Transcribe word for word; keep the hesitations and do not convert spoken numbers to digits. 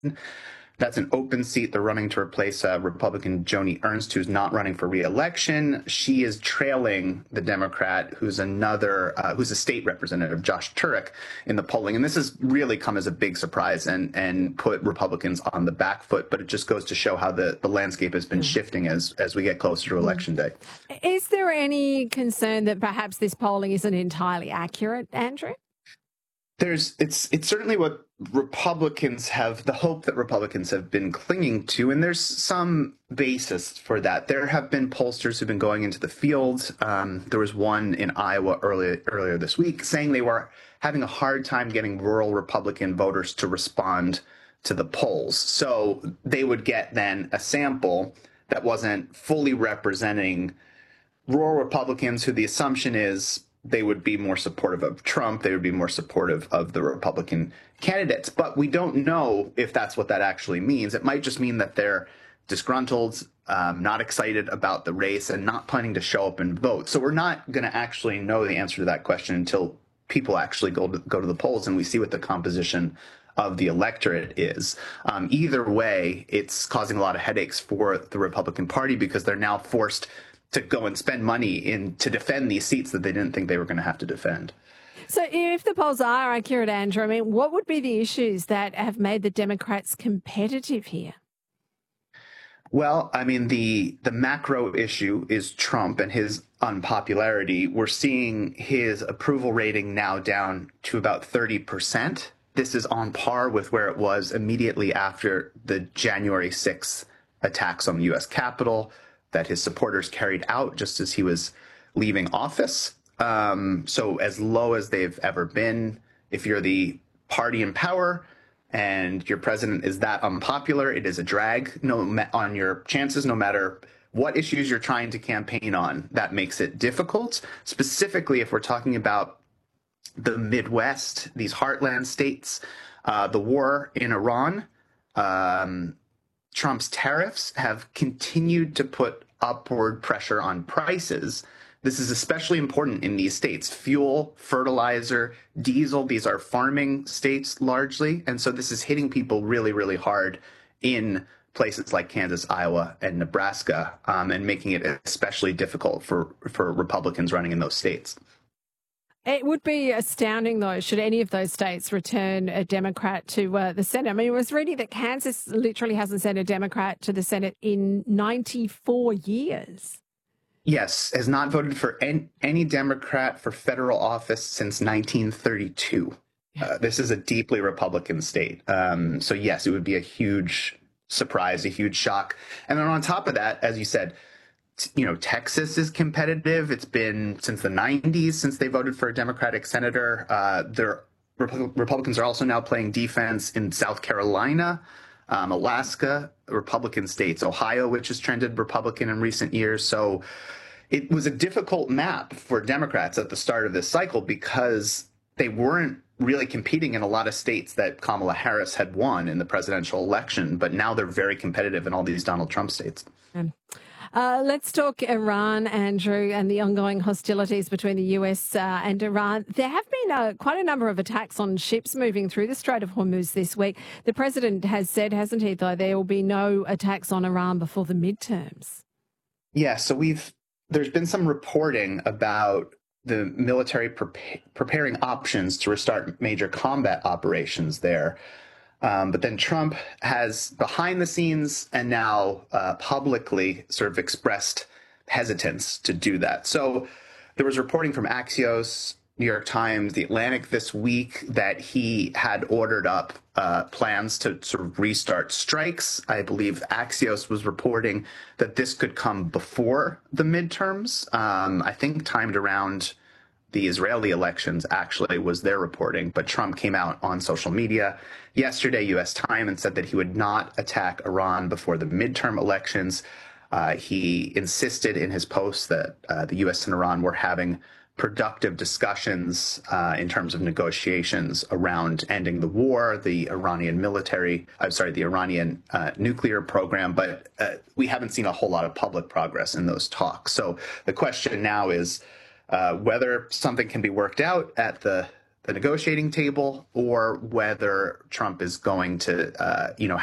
That's an open seat. They're running to replace uh, Republican Joni Ernst, who's not running for re-election. She is trailing the Democrat, who's another, uh, who's a state representative, Josh Turek, in the polling. And this has really come as a big surprise and and put Republicans on the back foot. But it just goes to show how the, the landscape has been mm. shifting as as we get closer to election day. Is there any concern that perhaps this polling isn't entirely accurate, Andrew? There's it's it's certainly what Republicans have, the hope that Republicans have been clinging to, and there's some basis for that. There have been pollsters who've been going into the field. Um, there was one in Iowa earlier earlier this week saying they were having a hard time getting rural Republican voters to respond to the polls. So they would get then a sample that wasn't fully representing rural Republicans, who the assumption is they would be more supportive of Trump. They would be more supportive of the Republican candidates. But we don't know if that's what that actually means. It might just mean that they're disgruntled, um, not excited about the race, and not planning to show up and vote. So we're not going to actually know the answer to that question until people actually go to, go to the polls and we see what the composition of the electorate is. Um, either way, it's causing a lot of headaches for the Republican Party because they're now forced to go and spend money in to defend these seats that they didn't think they were going to have to defend. So if the polls are accurate, Andrew, I mean, what would be the issues that have made the Democrats competitive here? Well, I mean, the the macro issue is Trump and his unpopularity. We're seeing his approval rating now down to about thirty percent. This is on par with where it was immediately after the January sixth attacks on the U S Capitol that his supporters carried out just as he was leaving office. Um, so as low as they've ever been. If you're the party in power and your president is that unpopular, it is a drag no on your chances, no matter what issues you're trying to campaign on. That makes it difficult, specifically if we're talking about the Midwest, these heartland states, uh, the war in Iran, um, Trump's tariffs have continued to put upward pressure on prices. This is especially important in these states. Fuel, fertilizer, diesel, these are farming states largely. And so this is hitting people really, really hard in places like Kansas, Iowa, and Nebraska, um, and making it especially difficult for, for Republicans running in those states. It would be astounding, though, should any of those states return a Democrat to uh, the Senate. I mean, it was reading that Kansas literally hasn't sent a Democrat to the Senate in ninety-four years. Yes, has not voted for any, any Democrat for federal office since nineteen thirty-two. Uh, this is a deeply Republican state. Um, so, yes, it would be a huge surprise, a huge shock. And then on top of that, as you said, you know, Texas is competitive. It's been since the nineties since they voted for a Democratic senator. Uh, their Rep- Republicans are also now playing defense in South Carolina, um, Alaska, Republican states, Ohio, which has trended Republican in recent years. So it was a difficult map for Democrats at the start of this cycle because they weren't really competing in a lot of states that Kamala Harris had won in the presidential election. But now they're very competitive in all these Donald Trump states. Mm. Uh, let's talk Iran, Andrew, and the ongoing hostilities between the U S uh, and Iran. There have been uh, quite a number of attacks on ships moving through the Strait of Hormuz this week. The president has said, hasn't he, though, there will be no attacks on Iran before the midterms. Yeah, so we've there's been some reporting about the military pre- preparing options to restart major combat operations there. Um, but then Trump has behind the scenes and now uh, publicly sort of expressed hesitance to do that. So there was reporting from Axios, New York Times, The Atlantic this week that he had ordered up uh, plans to sort of restart strikes. I believe Axios was reporting that this could come before the midterms. Um, I think timed around the Israeli elections, actually, was their reporting. But Trump came out on social media yesterday, U S time, and said that he would not attack Iran before the midterm elections. Uh, he insisted in his post that uh, the U S and Iran were having productive discussions uh, in terms of negotiations around ending the war, the Iranian military, I'm sorry, the Iranian uh, nuclear program. But uh, we haven't seen a whole lot of public progress in those talks. So the question now is, Uh, whether something can be worked out at the the negotiating table or whether Trump is going to, uh, you know,